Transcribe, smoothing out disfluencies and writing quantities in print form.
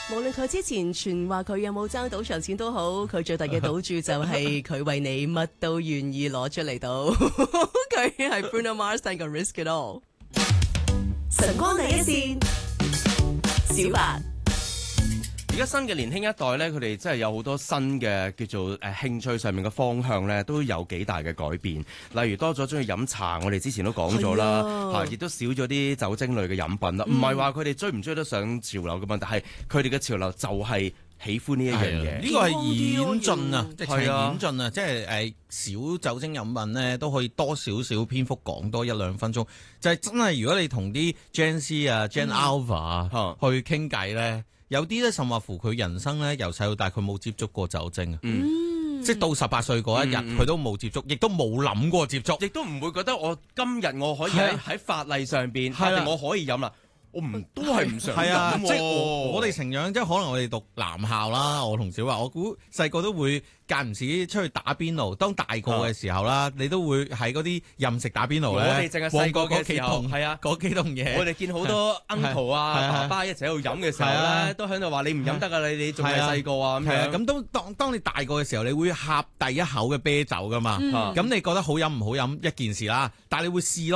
無論佢之前傳話佢有冇爭賭場錢都好，佢最大嘅賭注就係佢為你乜都願意攞出嚟賭。佢係 Bruno Mars 嘅 Risk It All。晨光第一線，小白。 而家新嘅年輕一代咧，佢哋真係有好多新嘅叫做興趣上面嘅方向咧，都有幾大嘅改變。例如多咗中意飲茶，我哋之前都講咗啦，嚇亦都少咗啲酒精類嘅飲品啦。唔係話佢哋追唔追得上潮流嘅問題，係佢哋嘅潮流就係喜歡呢一樣嘢。 呢個係演進啊，即係演進啊，即係少酒精飲品咧都可以多少少篇幅講多一兩分鐘。就係真係如果你同啲 Gen Z 啊、Gen Alpha 啊去傾偈咧。有啲咧，甚或乎佢人生咧，由細到大佢冇接觸過酒精啊，即係到18歲嗰一日，佢都冇接觸，亦都冇諗過接觸， 亦都唔會覺得我今日我可以喺法例上邊，我可以飲啦。我都係唔想飲。 即係我哋成長，即係可能我哋讀男校啦，我同小華，我估細個都會間唔時出去打邊爐。當大個嘅時候啦，你都會喺嗰啲任食打邊爐咧。 我哋淨係細個嘅時候， 嗰幾棟嘢。 我哋見好多 uncle 啊、爸爸一齊喺度飲嘅時候咧，都喺度話你唔飲得㗎，你仲係細個啊咁樣。 咁都當你大個嘅時候，你會呷第一口嘅啤酒㗎嘛。咁你覺得好飲唔好飲一件事啦，但係你會試咯。